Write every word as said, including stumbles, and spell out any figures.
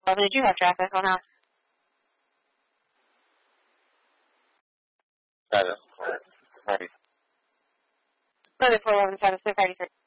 Well, they do have traffic, or not? Seven. Ready. Further four eleven seven, six thirty-three.